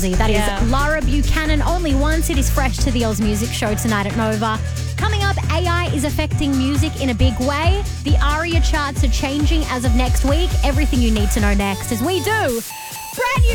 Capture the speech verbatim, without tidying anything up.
Aussie. That Yeah. is Lara Buchanan. Only once. It is fresh to the Oz Music Show tonight at Nova. Coming up, A I is affecting music in a big way. The ARIA charts are changing as of next week. Everything you need to know next as we do. Brand new